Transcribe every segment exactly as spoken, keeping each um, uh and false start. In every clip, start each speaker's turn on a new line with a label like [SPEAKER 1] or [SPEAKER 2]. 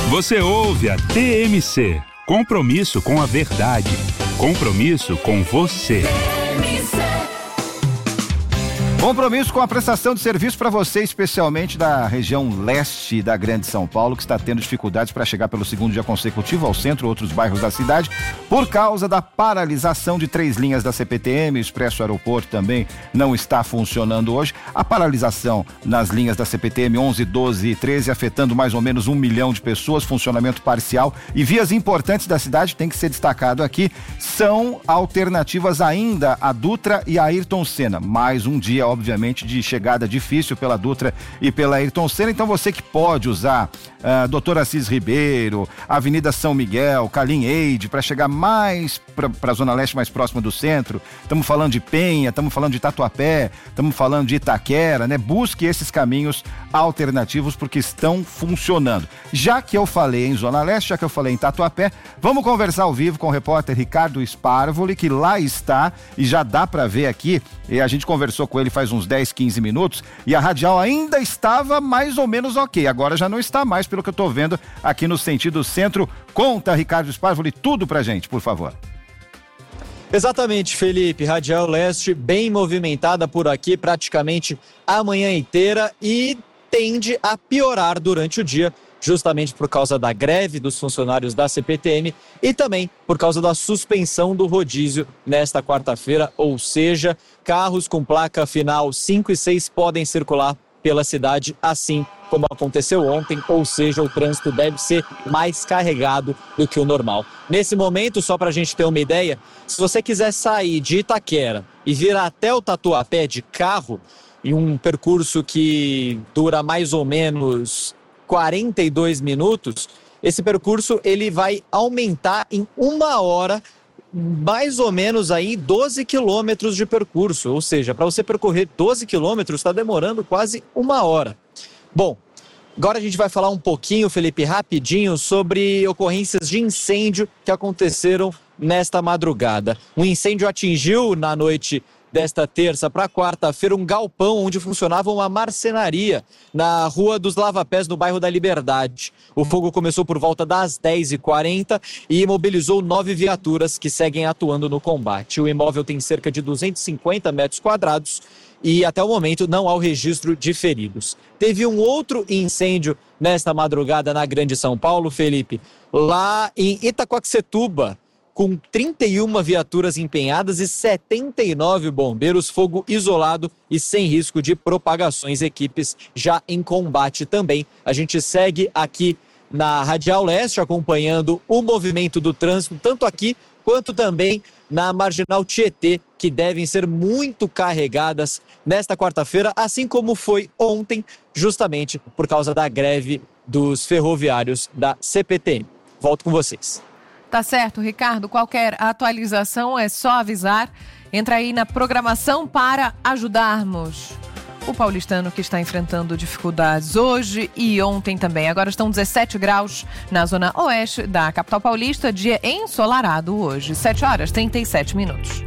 [SPEAKER 1] Você ouve a T M C. Compromisso com a verdade. Compromisso com você.
[SPEAKER 2] Compromisso com a prestação de serviço para você, especialmente da região leste da Grande São Paulo, que está tendo dificuldades para chegar pelo segundo dia consecutivo ao centro e outros bairros da cidade, por causa da paralisação de três linhas da C P T M. O Expresso Aeroporto também não está funcionando hoje. A paralisação nas linhas da C P T M onze, doze e treze, afetando mais ou menos um milhão de pessoas, funcionamento parcial. E vias importantes da cidade, tem que ser destacado aqui, são alternativas ainda a Dutra e a Ayrton Senna. Mais um dia, obviamente, de chegada difícil pela Dutra e pela Ayrton Senna. Então você que pode usar uh, doutor Assis Ribeiro, Avenida São Miguel, Calim Eide, para chegar mais para a Zona Leste, mais próxima do centro. Estamos falando de Penha, estamos falando de Tatuapé, estamos falando de Itaquera, né? Busque esses caminhos alternativos porque estão funcionando. Já que eu falei em Zona Leste, já que eu falei em Tatuapé, vamos conversar ao vivo com o repórter Ricardo Sparvoli, que lá está e já dá para ver aqui, e a gente conversou com ele faz uns dez, quinze minutos, e a radial ainda estava mais ou menos ok, agora já não está mais, pelo que eu estou vendo aqui no sentido centro. Conta, Ricardo Sparvoli, tudo pra gente, por favor.
[SPEAKER 3] Exatamente, Felipe, radial leste bem movimentada por aqui praticamente a manhã inteira e tende a piorar durante o dia, justamente por causa da greve dos funcionários da C P T M e também por causa da suspensão do rodízio nesta quarta-feira, ou seja, carros com placa final cinco e seis podem circular pela cidade, assim como aconteceu ontem, ou seja, o trânsito deve ser mais carregado do que o normal. Nesse momento, só para a gente ter uma ideia, se você quiser sair de Itaquera e vir até o Tatuapé de carro, em um percurso que dura mais ou menos quarenta e dois minutos, esse percurso ele vai aumentar em uma hora, mais ou menos aí doze quilômetros de percurso, ou seja, para você percorrer doze quilômetros está demorando quase uma hora. Bom, agora a gente vai falar um pouquinho, Felipe, rapidinho, sobre ocorrências de incêndio que aconteceram nesta madrugada. Um incêndio atingiu na noite desta terça para quarta-feira um galpão onde funcionava uma marcenaria na Rua dos Lavapés, no bairro da Liberdade. O fogo começou por volta das dez e quarenta e imobilizou nove viaturas que seguem atuando no combate. O imóvel tem cerca de duzentos e cinquenta metros quadrados e até o momento não há o registro de feridos. Teve um outro incêndio nesta madrugada na Grande São Paulo, Felipe, lá em Itaquaquecetuba, com trinta e uma viaturas empenhadas e setenta e nove bombeiros, fogo isolado e sem risco de propagações, equipes já em combate também. A gente segue aqui na Radial Leste acompanhando o movimento do trânsito, tanto aqui quanto também na Marginal Tietê, que devem ser muito carregadas nesta quarta-feira, assim como foi ontem, justamente por causa da greve dos ferroviários da C P T M. Volto com vocês.
[SPEAKER 4] Tá certo, Ricardo. Qualquer atualização é só avisar. Entra aí na programação para ajudarmos o paulistano que está enfrentando dificuldades hoje e ontem também. Agora estão dezessete graus na zona oeste da capital paulista, dia ensolarado hoje. sete horas e trinta e sete minutos.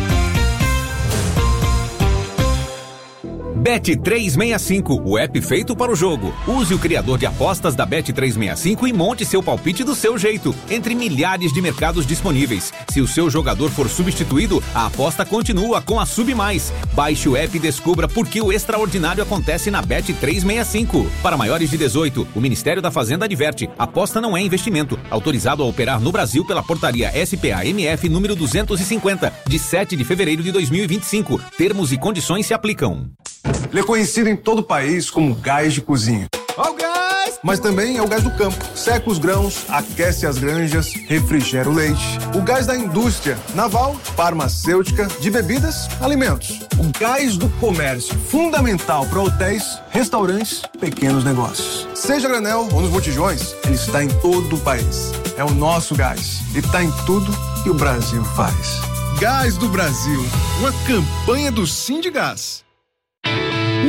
[SPEAKER 5] Bet trezentos e sessenta e cinco, o app feito para o jogo. Use o criador de apostas da Bet trezentos e sessenta e cinco e monte seu palpite do seu jeito, entre milhares de mercados disponíveis. Se o seu jogador for substituído, a aposta continua com a Sub Mais. Baixe o app e descubra por que o extraordinário acontece na Bet trezentos e sessenta e cinco. Para maiores de dezoito, o Ministério da Fazenda adverte: aposta não é investimento. Autorizado a operar no Brasil pela portaria S P A M F número duzentos e cinquenta, de sete de fevereiro de dois mil e vinte e cinco. Termos e condições se aplicam.
[SPEAKER 6] Ele é conhecido em todo o país como gás de cozinha.
[SPEAKER 7] Ó o gás!
[SPEAKER 6] Mas também é o gás do campo. Seca os grãos, aquece as granjas, refrigera o leite. O gás da indústria naval, farmacêutica, de bebidas, alimentos. O gás do comércio, fundamental para hotéis, restaurantes, pequenos negócios. Seja a granel ou nos botijões, ele está em todo o país. É o nosso gás. E está em tudo que o Brasil faz.
[SPEAKER 7] Gás do Brasil, uma campanha do Sindigás.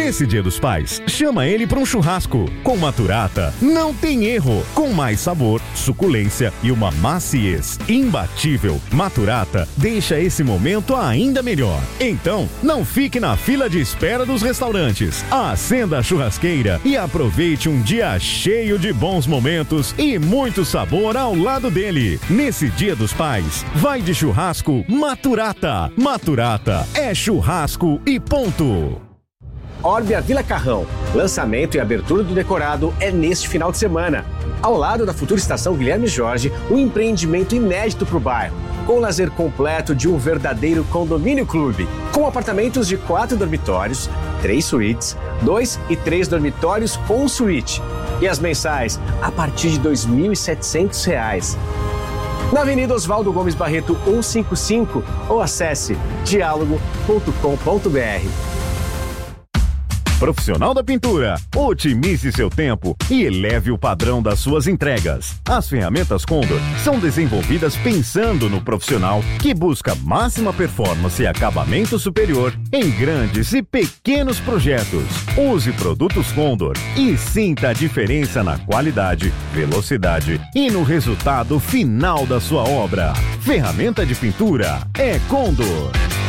[SPEAKER 7] Nesse Dia dos Pais, chama ele para um churrasco. Com Maturata, não tem erro. Com mais sabor, suculência e uma maciez imbatível, Maturata deixa esse momento ainda melhor. Então, não fique na fila de espera dos restaurantes. Acenda a churrasqueira e aproveite um dia cheio de bons momentos e muito sabor ao lado dele. Nesse Dia dos Pais, vai de churrasco Maturata. Maturata é churrasco e ponto.
[SPEAKER 8] Orbia Vila Carrão. Lançamento e abertura do decorado é neste final de semana. Ao lado da futura estação Guilherme Jorge, um empreendimento inédito para o bairro, com o lazer completo de um verdadeiro condomínio clube, com apartamentos de quatro dormitórios, três suítes, dois e três dormitórios com suíte. E as mensais a partir de dois mil e setecentos reais. Na Avenida Oswaldo Gomes Barreto cento e cinquenta e cinco ou acesse diálogo ponto com ponto br.
[SPEAKER 7] Profissional da pintura, otimize seu tempo e eleve o padrão das suas entregas. As ferramentas Condor são desenvolvidas pensando no profissional que busca máxima performance e acabamento superior em grandes e pequenos projetos. Use produtos Condor e sinta a diferença na qualidade, velocidade e no resultado final da sua obra. Ferramenta de pintura é Condor.